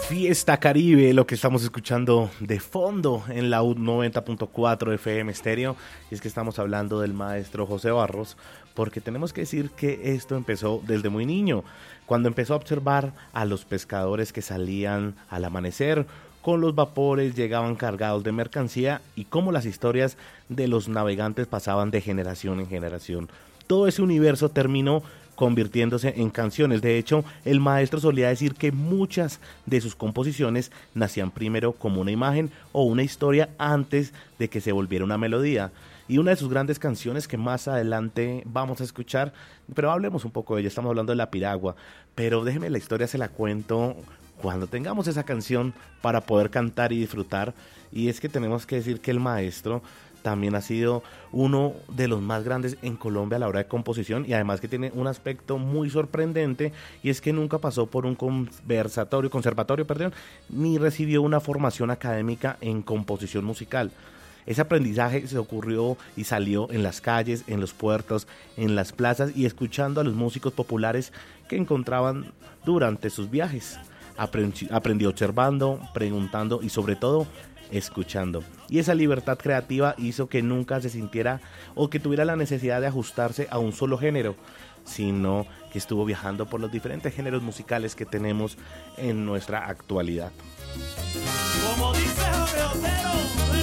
Fiesta Caribe, lo que estamos escuchando de fondo en la UD 90.4 FM Estéreo. Y es que estamos hablando del maestro José Barros, porque tenemos que decir que esto empezó desde muy niño, cuando empezó a observar a los pescadores que salían al amanecer con los vapores, llegaban cargados de mercancía y cómo las historias de los navegantes pasaban de generación en generación. Todo ese universo terminó convirtiéndose en canciones. De hecho, el maestro solía decir que muchas de sus composiciones nacían primero como una imagen o una historia antes de que se volviera una melodía. Y una de sus grandes canciones que más adelante vamos a escuchar, pero hablemos un poco de ella, estamos hablando de La Piragua, pero déjeme la historia, se la cuento cuando tengamos esa canción para poder cantar y disfrutar. Y es que tenemos que decir que el maestro también ha sido uno de los más grandes en Colombia a la hora de composición, y además que tiene un aspecto muy sorprendente, y es que nunca pasó por un conservatorio, ni recibió una formación académica en composición musical. Ese aprendizaje se ocurrió y salió en las calles, en los puertos, en las plazas y escuchando a los músicos populares que encontraban durante sus viajes. Aprendió observando, preguntando y sobre todo escuchando. Y esa libertad creativa hizo que nunca se sintiera o que tuviera la necesidad de ajustarse a un solo género, sino que estuvo viajando por los diferentes géneros musicales que tenemos en nuestra actualidad. Como dice Jorge Otero,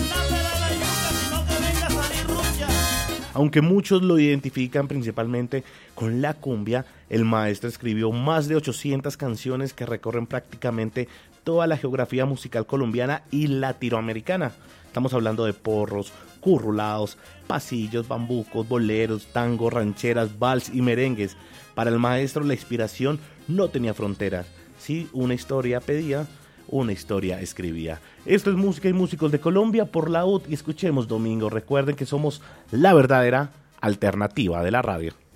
aunque muchos lo identifican principalmente con la cumbia, el maestro escribió más de 800 canciones que recorren prácticamente toda la geografía musical colombiana y latinoamericana. Estamos hablando de porros, currulados, pasillos, bambucos, boleros, tangos, rancheras, vals y merengues. Para el maestro la inspiración no tenía fronteras. Si una historia pedía, una historia escribía. Esto es Música y Músicos de Colombia por la UD y escuchemos domingo. Recuerden que somos la verdadera alternativa de la radio.